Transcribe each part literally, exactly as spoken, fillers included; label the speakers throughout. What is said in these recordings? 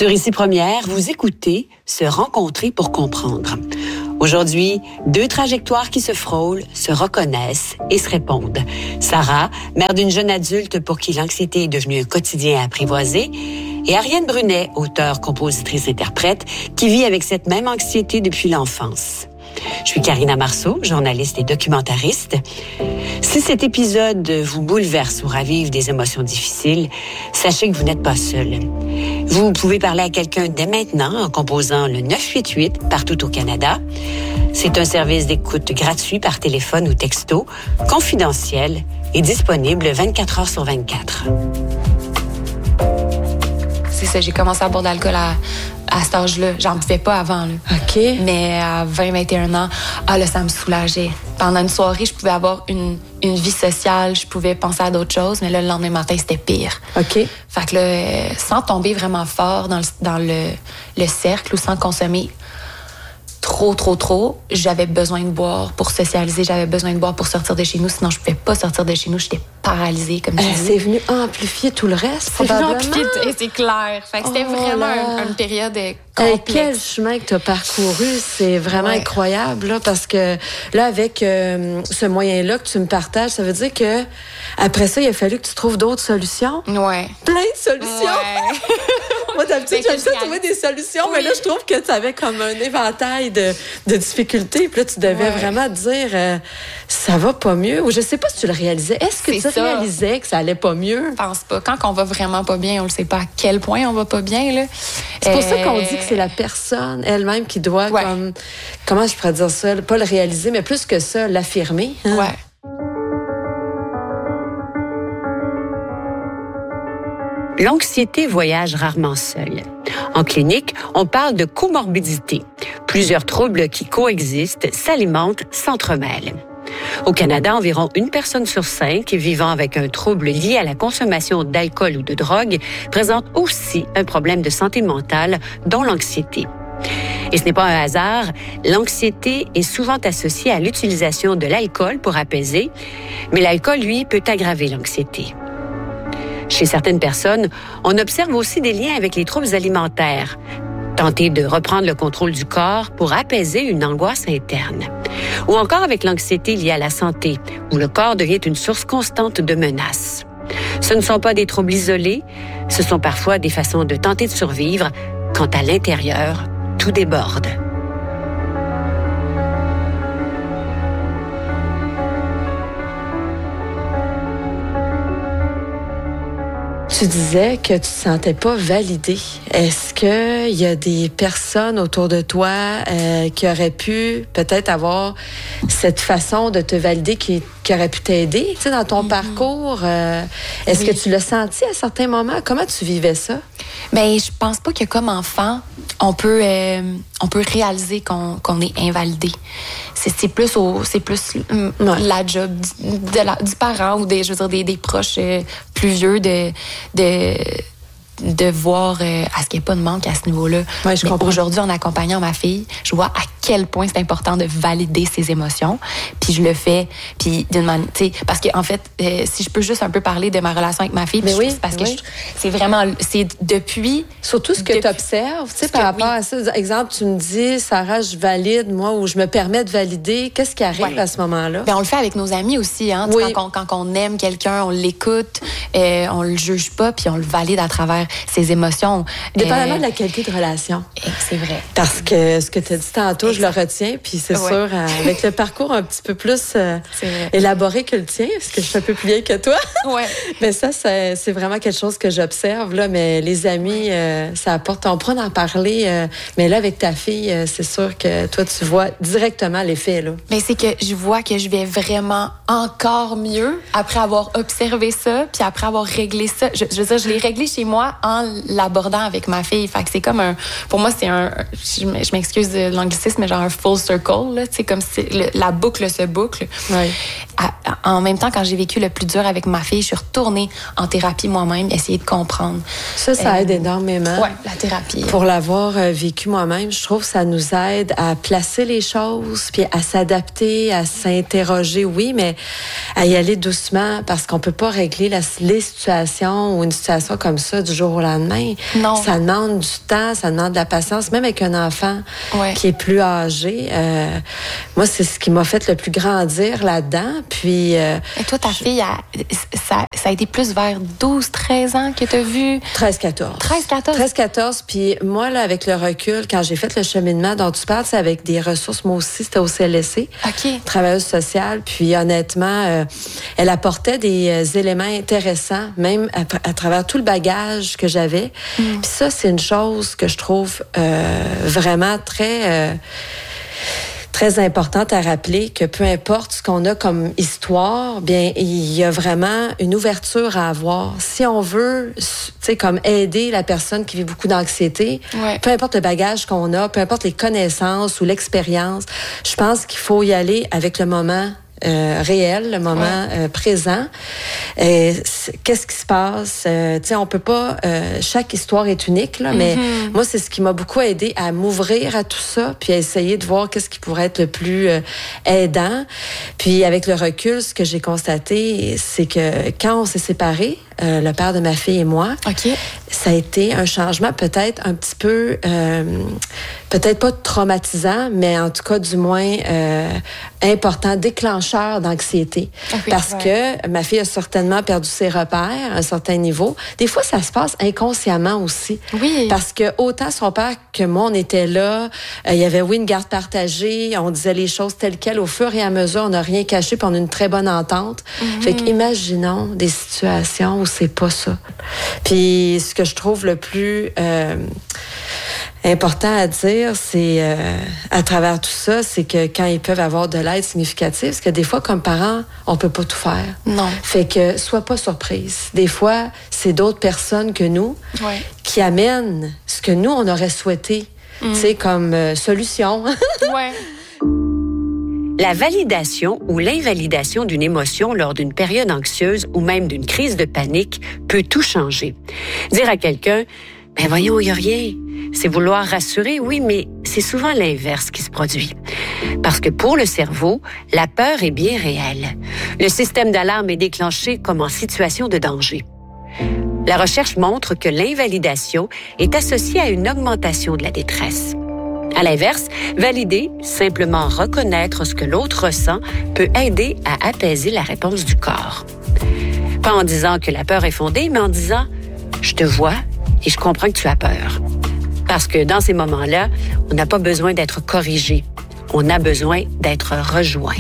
Speaker 1: Sur Ici Première, vous écoutez Se rencontrer pour comprendre. Aujourd'hui, deux trajectoires qui se frôlent, se reconnaissent et se répondent. Sarah, mère d'une jeune adulte pour qui l'anxiété est devenue un quotidien apprivoisé, et Ariane Brunet, auteure, compositrice, interprète, qui vit avec cette même anxiété depuis l'enfance. Je suis Karina Marceau, journaliste et documentariste. Si cet épisode vous bouleverse ou ravive des émotions difficiles, sachez que vous n'êtes pas seul. Vous pouvez parler à quelqu'un dès maintenant en composant le neuf huit huit partout au Canada. C'est un service d'écoute gratuit par téléphone ou texto, confidentiel et disponible vingt-quatre heures sur vingt-quatre.
Speaker 2: C'est ça, j'ai commencé à boire de l'alcool à, à cet âge-là. J'en buvais pas avant, là.
Speaker 1: OK.
Speaker 2: Mais à vingt, vingt et un ans, ah là, ça me soulageait. Pendant une soirée, je pouvais avoir une, une vie sociale, je pouvais penser à d'autres choses, mais là, le lendemain matin, c'était pire.
Speaker 1: OK.
Speaker 2: Fait que là, sans tomber vraiment fort dans le, dans le, le cercle ou sans consommer trop, trop, trop, j'avais besoin de boire pour socialiser, j'avais besoin de boire pour sortir de chez nous, sinon je pouvais pas sortir de chez nous, j'étais paralysée, comme tu
Speaker 3: euh,
Speaker 2: dis.
Speaker 3: C'est venu amplifier tout le reste,
Speaker 2: C'est venu
Speaker 3: probablement.
Speaker 2: amplifier, et c'est clair. Fait que c'était
Speaker 3: Oh
Speaker 2: vraiment
Speaker 3: là.
Speaker 2: une, une période complexe.
Speaker 3: Hey, quel chemin que tu as parcouru, c'est vraiment
Speaker 2: Ouais.
Speaker 3: incroyable, là, parce que là, avec euh, ce moyen-là que tu me partages, ça veut dire que après ça, il a fallu que tu trouves d'autres solutions.
Speaker 2: Ouais.
Speaker 3: Plein de solutions.
Speaker 2: Ouais.
Speaker 3: Moi, d'habitude,
Speaker 2: Ben,
Speaker 3: j'aime ça
Speaker 2: que je
Speaker 3: trouver des solutions,
Speaker 2: Oui.
Speaker 3: mais là, je trouve que tu avais comme un éventail de, de difficultés. Puis là, tu devais
Speaker 2: Ouais.
Speaker 3: vraiment te dire, euh, ça va pas mieux. Ou je sais pas si tu le réalisais. Est-ce que
Speaker 2: C'est
Speaker 3: tu
Speaker 2: ça.
Speaker 3: réalisais que ça allait pas mieux?
Speaker 2: Je pense pas. Quand on va vraiment pas bien, on le sait pas à quel point on va pas bien, là.
Speaker 3: C'est pour ça qu'on
Speaker 2: Euh,
Speaker 3: dit que c'est la personne elle-même qui doit,
Speaker 2: Ouais.
Speaker 3: comme, comment je pourrais dire ça, pas le réaliser, mais plus que ça, l'affirmer. hein.
Speaker 2: Ouais.
Speaker 1: L'anxiété voyage rarement seule. En clinique, on parle de comorbidité. Plusieurs troubles qui coexistent, s'alimentent, s'entremêlent. Au Canada, environ une personne sur cinq vivant avec un trouble lié à la consommation d'alcool ou de drogue présente aussi un problème de santé mentale, dont l'anxiété. Et ce n'est pas un hasard, l'anxiété est souvent associée à l'utilisation de l'alcool pour apaiser, mais l'alcool, lui, peut aggraver l'anxiété. Chez certaines personnes, on observe aussi des liens avec les troubles alimentaires. Tenter de reprendre le contrôle du corps pour apaiser une angoisse interne. Ou encore avec l'anxiété liée à la santé, où le corps devient une source constante de menaces. Ce ne sont pas des troubles isolés, ce sont parfois des façons de tenter de survivre quand à l'intérieur, tout déborde.
Speaker 3: Tu disais que tu te sentais pas validée. Est-ce qu'il y a des personnes autour de toi euh, qui auraient pu peut-être avoir cette façon de te valider qui, qui aurait pu t'aider, tu sais, dans ton mm-hmm. parcours? Euh, est-ce
Speaker 2: Oui.
Speaker 3: que tu l'as senti à certains moments? Comment tu vivais ça?
Speaker 2: Ben, je pense pas que comme enfant, on peut, euh, on peut réaliser qu'on, qu'on est invalidé. C'est, c'est plus, au, c'est plus mm,
Speaker 3: Ouais.
Speaker 2: la job du, de la, du parent ou des, je veux dire, des, des proches euh, plus vieux de, de, de voir euh, à ce qu'il n'y ait pas de manque à ce niveau-là.
Speaker 3: Ouais, je
Speaker 2: Mais
Speaker 3: comprends.
Speaker 2: aujourd'hui, en accompagnant ma fille, je vois à quel point c'est important de valider ses émotions. Puis je le fais, puis d'une manière, tu sais, parce que en fait, euh, si je peux juste un peu parler de ma relation avec ma fille,
Speaker 3: Mais
Speaker 2: puis je-
Speaker 3: oui,
Speaker 2: c'est parce
Speaker 3: oui.
Speaker 2: que je- c'est vraiment, c'est depuis.
Speaker 3: Surtout ce que
Speaker 2: Depuis-
Speaker 3: tu observes, tu sais,
Speaker 2: Ce
Speaker 3: par
Speaker 2: que-
Speaker 3: rapport
Speaker 2: oui.
Speaker 3: à ça. Exemple, tu me dis, Sarah, je valide, moi, ou je me permets de valider. Qu'est-ce qui arrive
Speaker 2: Ouais.
Speaker 3: à ce moment-là?
Speaker 2: Ben, on le fait avec nos amis aussi, hein. Tu sais,
Speaker 3: Oui.
Speaker 2: Quand, on, quand on aime quelqu'un, on l'écoute, euh, on le juge pas, puis on le valide à travers ses émotions.
Speaker 3: Dépendamment
Speaker 2: Euh,
Speaker 3: de la qualité de relation.
Speaker 2: eh, C'est vrai.
Speaker 3: Parce que ce que tu as dit tantôt, je le retiens, puis c'est
Speaker 2: Ouais.
Speaker 3: sûr, euh, avec le parcours un petit peu plus euh,
Speaker 2: C'est vrai.
Speaker 3: élaboré que le tien, parce que je suis un peu plus vieille que toi.
Speaker 2: Ouais.
Speaker 3: Mais ça, c'est, c'est vraiment quelque chose que j'observe, là. Mais les amis, euh, ça apporte, on pourra en parler, euh, mais là, avec ta fille, euh, c'est sûr que toi, tu vois directement l'effet, là.
Speaker 2: Mais c'est que je vois que je vais vraiment encore mieux après avoir observé ça, puis après avoir réglé ça. Je, je veux dire, je l'ai réglé chez moi en l'abordant avec ma fille. Fait que c'est comme un... Pour moi, c'est un... Je m- je m'excuse de l'anglicisme, mais genre un full circle, là, tu sais, comme si le, la boucle se boucle.
Speaker 3: Ouais.
Speaker 2: À, à, en même temps, quand j'ai vécu le plus dur avec ma fille, je suis retournée en thérapie moi-même, essayer de comprendre.
Speaker 3: Ça, ça euh, aide énormément.
Speaker 2: Oui, la thérapie.
Speaker 3: Pour l'avoir euh, vécu moi-même, je trouve que ça nous aide à placer les choses, puis à s'adapter, à s'interroger, oui, mais à y aller doucement, parce qu'on peut pas régler la, les situations ou une situation comme ça du jour au lendemain.
Speaker 2: Non.
Speaker 3: Ça demande du temps, ça demande de la patience, même avec un enfant ouais. qui est plus âgé. Euh, moi, c'est ce qui m'a fait le plus grandir là-dedans. Puis, euh,
Speaker 2: et toi, ta je... fille, elle, ça, ça a été plus vers douze, treize ans que tu as vu?
Speaker 3: treize, quatorze.
Speaker 2: treize, quatorze.
Speaker 3: treize, quatorze. Puis moi, là, avec le recul, quand j'ai fait le cheminement dont tu parles, c'est avec des ressources. Moi aussi, c'était au C L S C.
Speaker 2: OK.
Speaker 3: Travailleuse sociale. Puis honnêtement, euh, elle apportait des euh, éléments intéressants, même à, à travers tout le bagage que j'avais. Mm. Puis ça, c'est une chose que je trouve euh, vraiment très... Euh, très importante à rappeler, que peu importe ce qu'on a comme histoire, bien, il y a vraiment une ouverture à avoir. Si on veut, tu sais, comme aider la personne qui vit beaucoup d'anxiété, ouais. peu importe le bagage qu'on a, peu importe les connaissances ou l'expérience, je pense qu'il faut y aller avec le moment Euh, réel, le moment ouais. euh, présent. Et qu'est-ce qui se passe? Euh, tu sais, on peut pas... Euh, chaque histoire est unique, là, mm-hmm. mais moi, c'est ce qui m'a beaucoup aidé à m'ouvrir à tout ça, puis à essayer de voir qu'est-ce qui pourrait être le plus euh, aidant. Puis avec le recul, ce que j'ai constaté, c'est que quand on s'est séparés, euh, le père de ma fille et moi,
Speaker 2: okay.
Speaker 3: ça a été un changement peut-être un petit peu... Euh, peut-être pas traumatisant, mais en tout cas, du moins, euh, important, déclencheur d'anxiété. Okay, Parce ouais. que ma fille a certainement perdu ses repères à un certain niveau. Des fois, ça se passe inconsciemment aussi.
Speaker 2: Oui.
Speaker 3: Parce que autant son père que moi, on était là, il euh, y avait, oui, une garde partagée, on disait les choses telles quelles. Au fur et à mesure, on n'a rien caché, puis on a une très bonne entente. Mm-hmm. Fait qu'imaginons des situations où c'est pas ça. Puis ce que je trouve le plus... Euh, important à dire, c'est euh, à travers tout ça, c'est que quand ils peuvent avoir de l'aide significative, parce que des fois, comme parents, on peut pas tout faire.
Speaker 2: Non.
Speaker 3: Fait que sois pas surprise. Des fois, c'est d'autres personnes que nous
Speaker 2: ouais.
Speaker 3: qui amènent ce que nous, on aurait souhaité, mm. tu sais, comme euh, solution.
Speaker 2: ouais.
Speaker 1: La validation ou l'invalidation d'une émotion lors d'une période anxieuse ou même d'une crise de panique peut tout changer. Dire à quelqu'un « Ben voyons, il n'y a rien », c'est vouloir rassurer, oui, mais c'est souvent l'inverse qui se produit. Parce que pour le cerveau, la peur est bien réelle. Le système d'alarme est déclenché comme en situation de danger. La recherche montre que l'invalidation est associée à une augmentation de la détresse. À l'inverse, valider, simplement reconnaître ce que l'autre ressent, peut aider à apaiser la réponse du corps. Pas en disant que la peur est fondée, mais en disant « Je te vois et je comprends que tu as peur ». Parce que dans ces moments-là, on n'a pas besoin d'être corrigé. On a besoin d'être rejoint.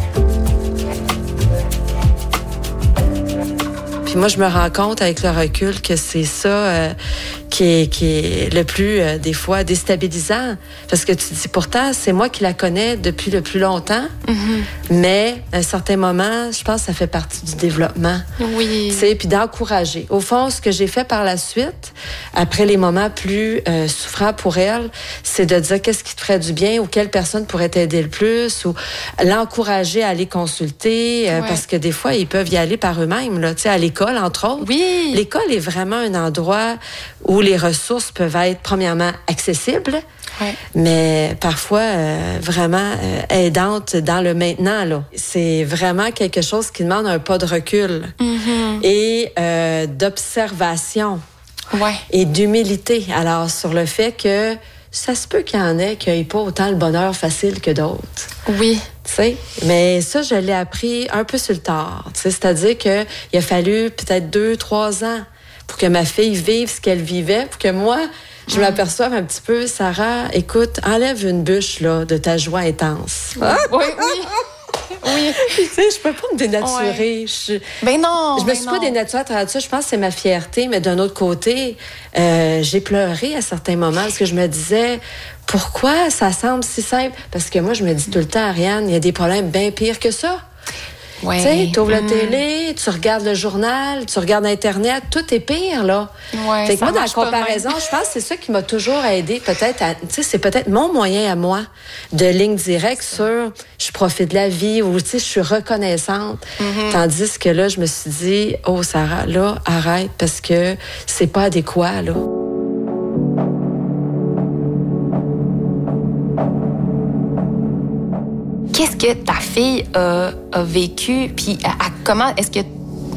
Speaker 3: Puis moi, je me rends compte avec le recul que c'est ça euh, qui, est, qui est le plus, euh, des fois, déstabilisant. Parce que tu dis, pourtant, c'est moi qui la connais depuis le plus longtemps. Mm-hmm. Mais à un certain moment, je pense que ça fait partie du développement.
Speaker 2: Oui.
Speaker 3: Tu sais, puis d'encourager. Au fond, ce que j'ai fait par la suite, après les moments plus euh, souffrants pour elle, c'est de dire qu'est-ce qui te ferait du bien ou quelle personne pourrait t'aider le plus ou l'encourager à aller consulter. Euh, ouais. Parce que des fois, ils peuvent y aller par eux-mêmes, là, tu sais, à l'école, entre autres.
Speaker 2: Oui.
Speaker 3: L'école est vraiment un endroit où les ressources peuvent être, premièrement, accessibles,
Speaker 2: ouais.
Speaker 3: mais parfois euh, vraiment euh, aidantes dans le maintenant, là. C'est vraiment quelque chose qui demande un pas de recul
Speaker 2: mm-hmm.
Speaker 3: et euh, d'observation
Speaker 2: ouais.
Speaker 3: et d'humilité. Alors, sur le fait que ça se peut qu'il y en ait qui n'aient pas autant le bonheur facile que d'autres.
Speaker 2: Oui.
Speaker 3: Tu sais, mais ça, je l'ai appris un peu sur le tard. Tu sais, c'est-à-dire qu'il a fallu peut-être deux, trois ans pour que ma fille vive ce qu'elle vivait, pour que moi, je mmh. m'aperçoive un petit peu, Sarah, écoute, enlève une bûche là, de ta joie intense.
Speaker 2: Oui, oui. oui. Oui.
Speaker 3: Tu sais, je peux pas me dénaturer.
Speaker 2: Ouais.
Speaker 3: Je,
Speaker 2: ben non.
Speaker 3: Je me
Speaker 2: ben
Speaker 3: suis
Speaker 2: non.
Speaker 3: pas dénaturée à travers ça. Je pense que c'est ma fierté, mais d'un autre côté, euh, j'ai pleuré à certains moments parce que je me disais, pourquoi ça semble si simple? Parce que moi, je me dis tout le temps, Ariane, il y a des problèmes bien pires que ça.
Speaker 2: Ouais.
Speaker 3: Tu sais, tu ouvres
Speaker 2: mm.
Speaker 3: la télé, tu regardes le journal, tu regardes Internet, tout est pire, là.
Speaker 2: Ouais,
Speaker 3: fait que moi, dans la
Speaker 2: marche pas
Speaker 3: comparaison, je pense que c'est ça qui m'a toujours aidé, peut-être, à, tu sais, c'est peut-être mon moyen à moi de ligne directe sur je profite de la vie ou, tu sais, je suis reconnaissante. Mm-hmm. Tandis que là, je me suis dit, oh, Sarah, là, arrête parce que c'est pas adéquat, là.
Speaker 2: Qu'est-ce que ta fille a, a vécu, puis à, à, comment est-ce que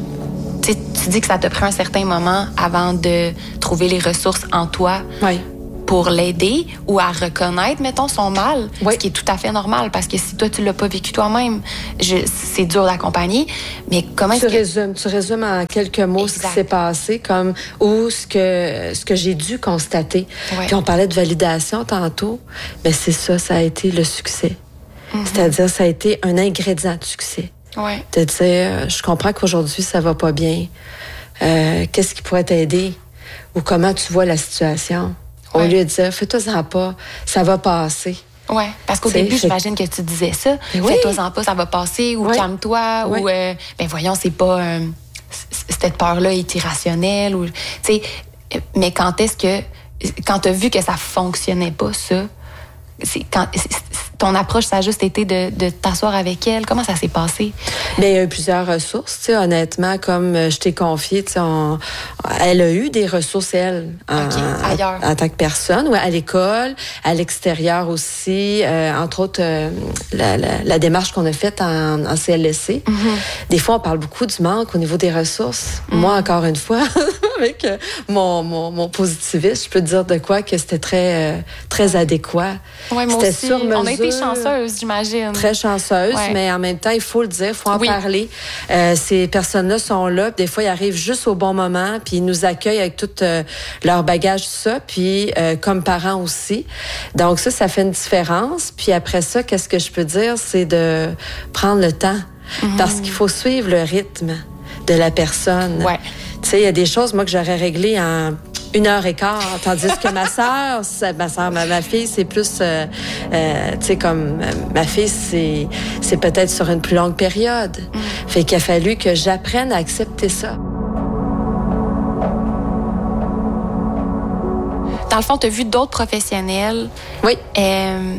Speaker 2: tu dis que ça te prend un certain moment avant de trouver les ressources en toi
Speaker 3: oui.
Speaker 2: pour l'aider ou à reconnaître, mettons, son mal,
Speaker 3: oui.
Speaker 2: ce qui est tout à fait normal, parce que si toi, tu l'as pas vécu toi-même, je, c'est dur d'accompagner, mais comment
Speaker 3: tu
Speaker 2: est-ce que...
Speaker 3: résumes, tu résumes en quelques mots exact. Ce qui s'est passé, comme ou ce que, ce que j'ai dû constater. Oui. Puis on parlait de validation tantôt, mais c'est ça, ça a été le succès. Mm-hmm. C'est-à-dire, ça a été un ingrédient de succès.
Speaker 2: Ouais.
Speaker 3: De dire, je comprends qu'aujourd'hui, ça va pas bien. Euh, qu'est-ce qui pourrait t'aider? Ou comment tu vois la situation? Ouais. Au lieu de dire, fais-toi-en pas, ça va passer.
Speaker 2: Oui, parce qu'au T'sais, début, fait... j'imagine que tu disais ça. Oui. Fais-toi-en pas, ça va passer, ou oui. calme-toi, oui. ou, euh, ben voyons, c'est pas... Euh, cette peur-là est irrationnelle. Ou, t'sais, mais quand est-ce que... Quand tu as vu que ça fonctionnait pas, ça... C'est quand c'est, ton approche, ça a juste été de, de t'asseoir avec elle. Comment ça s'est passé?
Speaker 3: Bien, il y a eu plusieurs ressources. Tu sais, honnêtement, comme je t'ai confié, tu sais, on, elle a eu des ressources, elle, en,
Speaker 2: okay, ailleurs.
Speaker 3: En, en tant que personne, ouais, à l'école, à l'extérieur aussi. Euh, entre autres, euh, la, la, la démarche qu'on a faite en, en C L S C. Mm-hmm. Des fois, on parle beaucoup du manque au niveau des ressources. Mm-hmm. Moi, encore une fois, avec mon, mon, mon positivisme, je peux te dire de quoi que c'était très, euh, très adéquat.
Speaker 2: Oui, moi aussi. On a été chanceuses, j'imagine.
Speaker 3: Très chanceuses, ouais. Mais en même temps, il faut le dire, il faut en oui. parler. Euh, ces personnes-là sont là, des fois, ils arrivent juste au bon moment, puis ils nous accueillent avec tout euh, leur bagage, tout ça, puis euh, comme parents aussi. Donc ça, ça fait une différence. Puis après ça, qu'est-ce que je peux dire? C'est de prendre le temps, mm-hmm. parce qu'il faut suivre le rythme de la personne.
Speaker 2: Ouais.
Speaker 3: Tu sais, il y a des choses, moi, que j'aurais réglées en... une heure et quart, tandis que ma sœur, ma sœur, ma, ma fille, c'est plus, euh, euh, tu sais, comme euh, ma fille, c'est, c'est peut-être sur une plus longue période. Mm. Fait qu'il a fallu que j'apprenne à accepter ça.
Speaker 2: Dans le fond, tu as vu d'autres professionnels.
Speaker 3: Oui.
Speaker 2: Euh,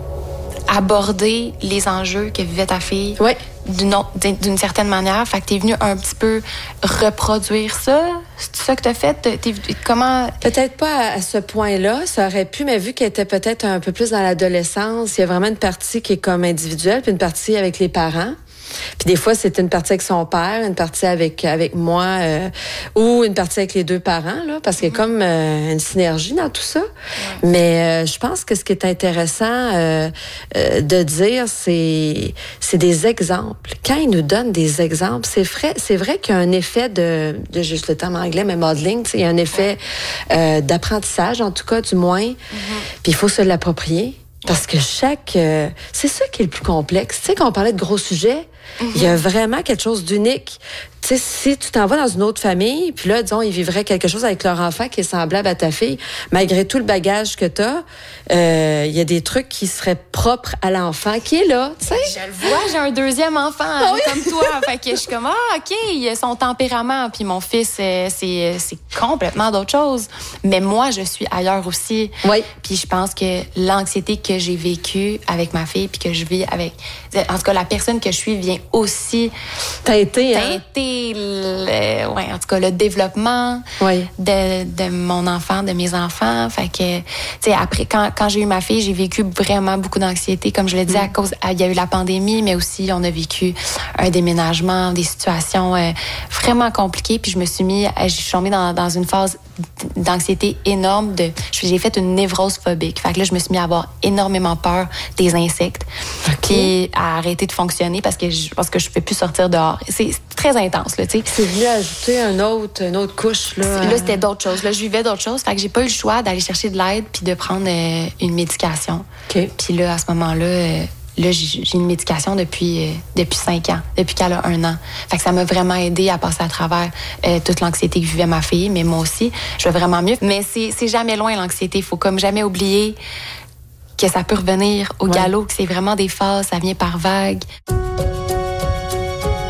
Speaker 2: aborder les enjeux que vivait ta fille.
Speaker 3: Oui.
Speaker 2: D'une, autre, d'une certaine manière. Fait que t'es venu un petit peu reproduire ça. C'est ça que t'as fait? T'es, t'es, comment...
Speaker 3: Peut-être pas à ce point-là. Ça aurait pu, mais vu qu'elle était peut-être un peu plus dans l'adolescence, il y a vraiment une partie qui est comme individuelle, puis une partie avec les parents. Puis des fois, c'est une partie avec son père, une partie avec avec moi, euh, ou une partie avec les deux parents, là, parce qu'il y a comme euh, une synergie dans tout ça. Ouais. Mais euh, je pense que ce qui est intéressant euh, euh, de dire, c'est c'est des exemples. Quand ils nous donnent des exemples, c'est vrai, c'est vrai qu'il y a un effet de, de juste le terme anglais, mais modeling, il y a un effet euh, d'apprentissage, en tout cas, du moins. Mm-hmm. Puis il faut se l'approprier. Parce que chaque... Euh, c'est ça qui est le plus complexe. Tu sais, quand on parlait de gros sujets, mm-hmm. il y a vraiment quelque chose d'unique. Tu sais, si tu t'en vas dans une autre famille, puis là, disons, ils vivraient quelque chose avec leur enfant qui est semblable à ta fille, malgré tout le bagage que tu as, euh, il y a des trucs qui seraient propres à l'enfant qui est là, tu sais.
Speaker 2: Je le vois, j'ai un deuxième enfant
Speaker 3: ah, oui?
Speaker 2: comme toi. Fait que je suis comme, ah, OK, il a son tempérament. Puis mon fils, euh, c'est, c'est complètement d'autre chose. Mais moi, je suis ailleurs aussi.
Speaker 3: Oui.
Speaker 2: Puis je pense que l'anxiété que j'ai vécue avec ma fille, puis que je vis avec... En tout cas, la personne que je suis vient aussi...
Speaker 3: Teinter, hein?
Speaker 2: Teinter le, ouais, en tout cas, le développement
Speaker 3: oui.
Speaker 2: de, de mon enfant, de mes enfants. Fait que, tu sais, après, quand, quand j'ai eu ma fille, j'ai vécu vraiment beaucoup d'anxiété. Comme je le disais, mm. à cause, il y a eu la pandémie, mais aussi, on a vécu un déménagement, des situations euh, vraiment compliquées. Puis je me suis mis, je suis tombée dans, dans une phase d'anxiété énorme. De, j'ai fait une névrose phobique. Fait que là, je me suis mis à avoir énormément peur des insectes.
Speaker 3: Okay.
Speaker 2: Puis à arrêter de fonctionner parce que je parce que je peux plus sortir dehors. C'est, c'est très intense, là, tu sais.
Speaker 3: C'est venu ajouter un autre, une autre couche, là.
Speaker 2: Là, c'était d'autres choses. Là, je vivais d'autres choses. Fait que j'ai pas eu le choix d'aller chercher de l'aide puis de prendre euh, une médication.
Speaker 3: Okay.
Speaker 2: Puis là, à ce moment-là, euh, là, j'ai, j'ai une médication depuis, euh, depuis cinq ans, depuis qu'elle a un an. Fait que ça m'a vraiment aidé à passer à travers euh, toute l'anxiété que vivait ma fille, mais moi aussi, je vais vraiment mieux. Mais c'est, c'est jamais loin, l'anxiété. Il faut comme jamais oublier que ça peut revenir au ouais. galop, que c'est vraiment des phases, ça vient par vagues.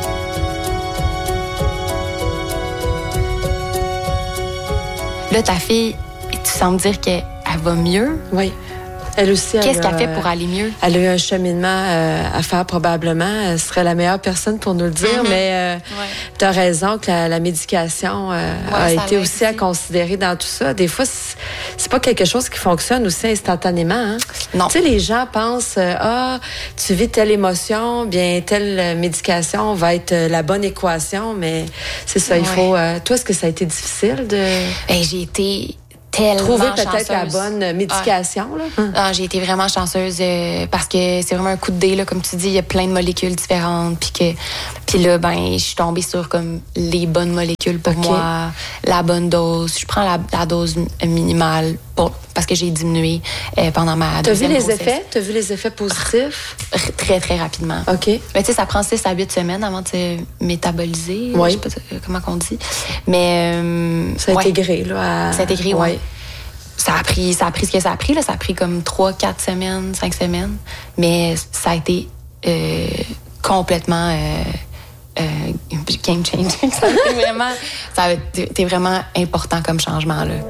Speaker 2: Là, ta fille, tu sembles dire qu'elle va mieux.
Speaker 3: Oui. Elle aussi,
Speaker 2: Qu'est-ce
Speaker 3: elle
Speaker 2: qu'elle
Speaker 3: a,
Speaker 2: fait pour aller mieux?
Speaker 3: Elle a eu un cheminement euh, à faire probablement. Elle serait la meilleure personne pour nous le dire, mm-hmm. mais euh, ouais. tu as raison que la, la médication euh, ouais, a été aussi, aussi à considérer dans tout ça. Des fois, c'est, c'est pas quelque chose qui fonctionne aussi instantanément. Hein?
Speaker 2: Non.
Speaker 3: Tu sais, les gens pensent, euh, ah, tu vis telle émotion, bien, telle médication va être la bonne équation, mais c'est ça, ouais. il faut... Euh, toi, est-ce que ça a été difficile de...
Speaker 2: Ben, j'ai été... tellement
Speaker 3: trouver peut-être
Speaker 2: chanceuse.
Speaker 3: La bonne médication.
Speaker 2: Ah.
Speaker 3: Là.
Speaker 2: Hum. Ah, j'ai été vraiment chanceuse euh, parce que c'est vraiment un coup de dé, là, comme tu dis, il y a plein de molécules différentes. Puis que, puis là, ben, je suis tombée sur comme les bonnes molécules pour okay. moi, la bonne dose. Je prends la, la dose minimale pour, parce que j'ai diminué euh, pendant ma
Speaker 3: T'as
Speaker 2: deuxième
Speaker 3: vu les
Speaker 2: grossesse.
Speaker 3: effets? T'as vu les effets positifs?
Speaker 2: Très, très rapidement.
Speaker 3: OK.
Speaker 2: Mais tu sais, ça prend six à huit semaines avant de se métaboliser.
Speaker 3: Oui.
Speaker 2: Je sais pas comment on dit. Mais... Euh,
Speaker 3: ça a
Speaker 2: ouais.
Speaker 3: intégré, là. À...
Speaker 2: Ça a intégré, oui.
Speaker 3: Ouais.
Speaker 2: Ça a pris, ça a pris ce que ça a pris, là. Ça a pris comme trois, quatre semaines, cinq semaines. Mais ça a été euh, complètement euh, euh, game changing. Ça a été vraiment, ça a été vraiment important comme changement, là.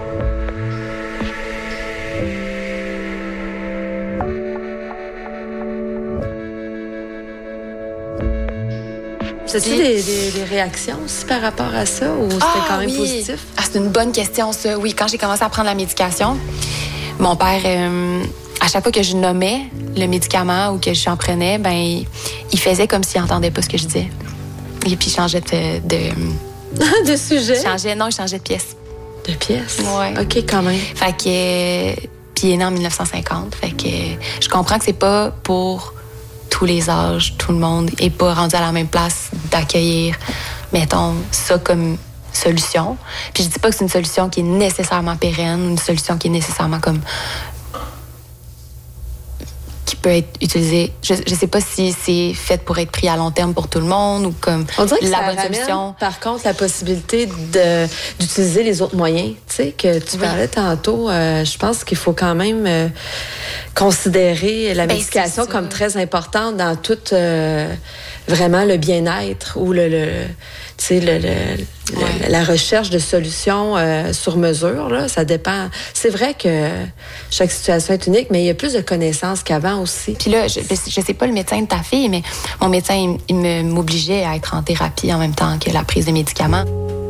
Speaker 3: As-tu des, des, des réactions aussi par rapport à ça ou c'était ah, quand même
Speaker 2: oui.
Speaker 3: positif?
Speaker 2: Ah, c'est une bonne question, ça. Oui, quand j'ai commencé à prendre la médication, mon père, euh, à chaque fois que je nommais le médicament ou que j'en prenais, ben, il, il faisait comme s'il n'entendait pas ce que je disais. Et puis, il changeait de...
Speaker 3: De, de sujet?
Speaker 2: Il changeait, non, il changeait de pièce.
Speaker 3: De pièce?
Speaker 2: Oui.
Speaker 3: OK, quand même.
Speaker 2: Fait que... Puis, il est né en dix-neuf cent cinquante. Fait que je comprends que c'est pas pour... tous les âges, tout le monde est pas rendu à la même place d'accueillir, mettons, ça comme solution. Puis je dis pas que c'est une solution qui est nécessairement pérenne, une solution qui est nécessairement comme... qui peut être utilisée... Je, je sais pas si c'est fait pour être pris à long terme pour tout le monde ou comme
Speaker 3: on dirait que
Speaker 2: la
Speaker 3: ça
Speaker 2: bonne
Speaker 3: ramène,
Speaker 2: solution.
Speaker 3: Par contre, la possibilité de, d'utiliser les autres moyens. Tu sais, que tu oui. parlais tantôt, euh, je pense qu'il faut quand même... Euh, considérer la ben, médication comme très importante dans tout euh, vraiment le bien-être ou le, le tu sais le, le, ouais. le la recherche de solutions euh, sur mesure là, ça dépend. C'est vrai que chaque situation est unique, mais il y a plus de connaissances qu'avant aussi.
Speaker 2: Puis là, je, je sais pas le médecin de ta fille, mais mon médecin il, il me m'obligeait à être en thérapie en même temps que la prise de médicaments.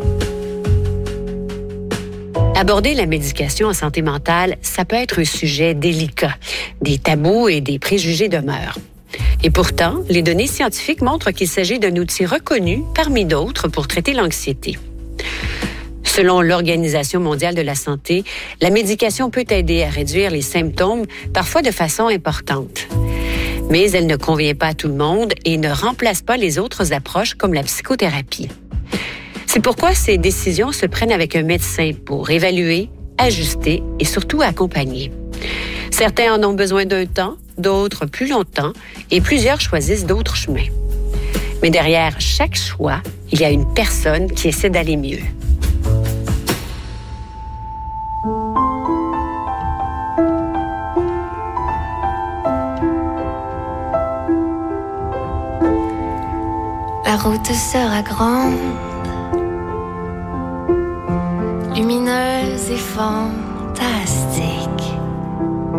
Speaker 1: Aborder la médication en santé mentale, ça peut être un sujet délicat. Des tabous et des préjugés demeurent. Et pourtant, les données scientifiques montrent qu'il s'agit d'un outil reconnu parmi d'autres pour traiter l'anxiété. Selon l'Organisation mondiale de la santé, la médication peut aider à réduire les symptômes, parfois de façon importante. Mais elle ne convient pas à tout le monde et ne remplace pas les autres approches comme la psychothérapie. C'est pourquoi ces décisions se prennent avec un médecin pour évaluer, ajuster et surtout accompagner. Certains en ont besoin d'un temps, d'autres plus longtemps, et plusieurs choisissent d'autres chemins. Mais derrière chaque choix, il y a une personne qui essaie d'aller mieux.
Speaker 4: La route sera grande, lumineuse et fantastique.